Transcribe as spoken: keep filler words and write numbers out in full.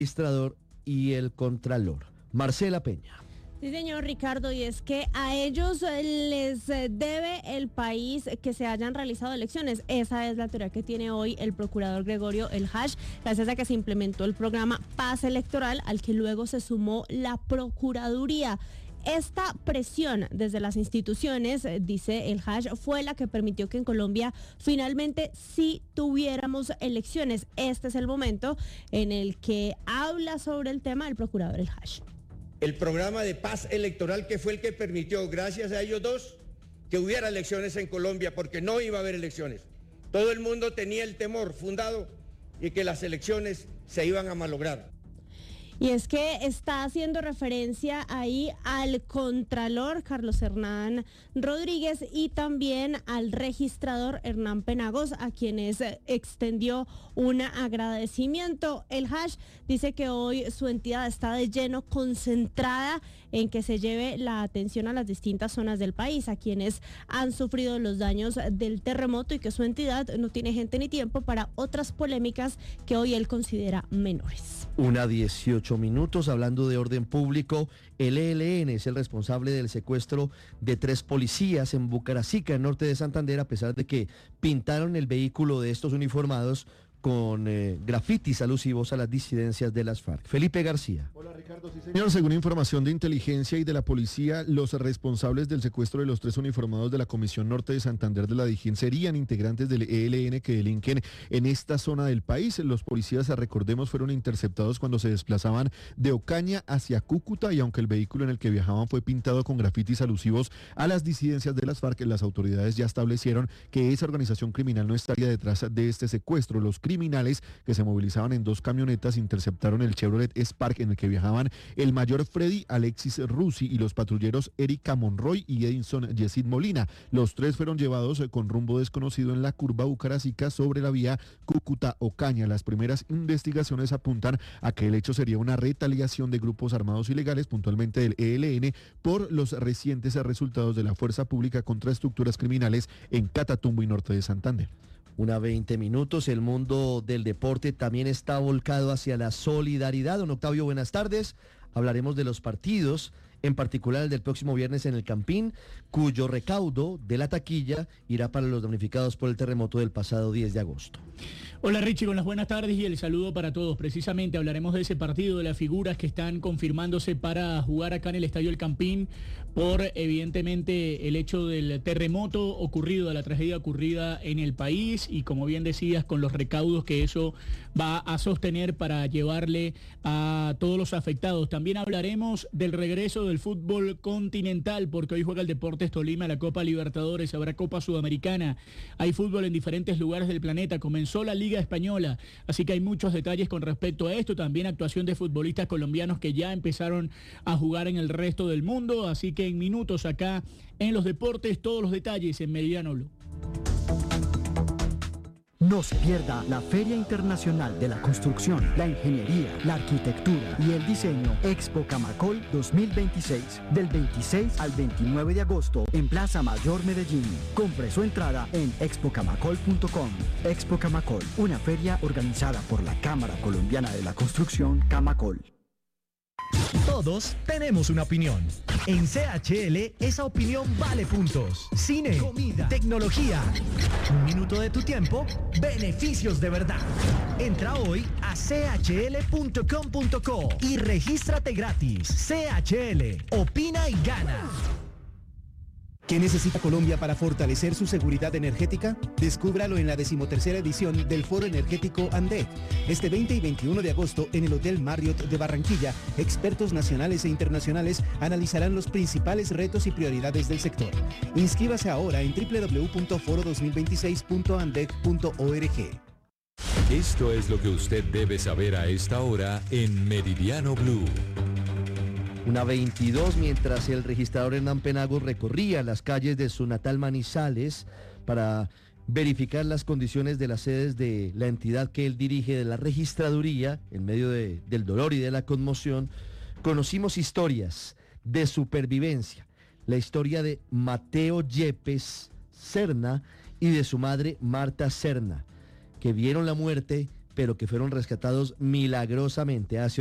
Administrador y el Contralor. Marcela Peña. Sí, señor Ricardo, y es que a ellos les debe el país que se hayan realizado elecciones. Esa es la teoría que tiene hoy el procurador Gregorio El Hach, gracias a que se implementó el programa Paz Electoral, al que luego se sumó la Procuraduría. Esta presión desde las instituciones, dice El Hach, fue la que permitió que en Colombia finalmente sí tuviéramos elecciones. Este es el momento en el que habla sobre el tema el procurador El Hach. El programa de paz electoral, que fue el que permitió, gracias a ellos dos, que hubiera elecciones en Colombia, porque no iba a haber elecciones. Todo el mundo tenía el temor fundado y que las elecciones se iban a malograr. Y es que está haciendo referencia ahí al Contralor Carlos Hernán Rodríguez y también al registrador Hernán Penagos, a quienes extendió un agradecimiento. El Hach dice que hoy su entidad está de lleno concentrada en que se lleve la atención a las distintas zonas del país, a quienes han sufrido los daños del terremoto, y que su entidad no tiene gente ni tiempo para otras polémicas que hoy él considera menores. Una dieciocho minutos, hablando de orden público, el E L N es el responsable del secuestro de tres policías en Bucaracica, en norte de Santander, a pesar de que pintaron el vehículo de estos uniformados con eh, grafitis alusivos a las disidencias de las FARC. Felipe García. Hola Ricardo, sí señor. Según información de inteligencia y de la policía, los responsables del secuestro de los tres uniformados de la Comisión Norte de Santander de la DIJÍN serían integrantes del E L N que delinquen en esta zona del país. Los policías, recordemos, fueron interceptados cuando se desplazaban de Ocaña hacia Cúcuta, y aunque el vehículo en el que viajaban fue pintado con grafitis alusivos a las disidencias de las FARC, las autoridades ya establecieron que esa organización criminal no estaría detrás de este secuestro. Los criminales, que se movilizaban en dos camionetas, interceptaron el Chevrolet Spark en el que viajaban el mayor Freddy Alexis Rusi y los patrulleros Erika Monroy y Edinson Yesid Molina. Los tres fueron llevados con rumbo desconocido en la curva Bucaracica sobre la vía Cúcuta-Ocaña. Las primeras investigaciones apuntan a que el hecho sería una retaliación de grupos armados ilegales, puntualmente del E L N, por los recientes resultados de la fuerza pública contra estructuras criminales en Catatumbo y norte de Santander. Una veinte minutos, el mundo del deporte también está volcado hacia la solidaridad. Don Octavio, buenas tardes. Hablaremos de los partidos, en particular el del próximo viernes en el Campín, cuyo recaudo de la taquilla irá para los damnificados por el terremoto del pasado diez de agosto. Hola Richie, con las buenas tardes y el saludo para todos. Precisamente hablaremos de ese partido, de las figuras que están confirmándose para jugar acá en el Estadio El Campín por, evidentemente, el hecho del terremoto ocurrido, de la tragedia ocurrida en el país, y como bien decías, con los recaudos que eso va a sostener para llevarle a todos los afectados. También hablaremos del regreso del fútbol continental, porque hoy juega el Deportes Tolima la Copa Libertadores, habrá Copa Sudamericana, hay fútbol en diferentes lugares del planeta, comenzó la Liga Española, así que hay muchos detalles con respecto a esto, también actuación de futbolistas colombianos que ya empezaron a jugar en el resto del mundo, así que en minutos acá en los deportes, todos los detalles en Meridiano Blue. No se pierda la Feria Internacional de la Construcción, la Ingeniería, la Arquitectura y el Diseño Expo Camacol dos mil veintiséis, del veintiséis al veintinueve de agosto en Plaza Mayor Medellín. Compre su entrada en expo camacol punto com. Expo Camacol, una feria organizada por la Cámara Colombiana de la Construcción, Camacol. Todos tenemos una opinión. En C H L esa opinión vale puntos. Cine, comida, tecnología. Un minuto de tu tiempo, beneficios de verdad. Entra hoy a c h l punto com punto co y regístrate gratis. C H L, opina y gana. ¿Qué necesita Colombia para fortalecer su seguridad energética? Descúbralo en la decimotercera edición del Foro Energético ANDEC. Este veinte y veintiuno de agosto en el Hotel Marriott de Barranquilla, expertos nacionales e internacionales analizarán los principales retos y prioridades del sector. Inscríbase ahora en doble u doble u doble u punto foro dos mil veintiséis punto andec punto org. Esto es lo que usted debe saber a esta hora en Meridiano Blue. Una veintidós, mientras el registrador Hernán Penagos recorría las calles de su natal Manizales para verificar las condiciones de las sedes de la entidad que él dirige, de la registraduría, en medio de, del dolor y de la conmoción, conocimos historias de supervivencia. La historia de Mateo Yepes Serna y de su madre Marta Serna, que vieron la muerte pero que fueron rescatados milagrosamente hace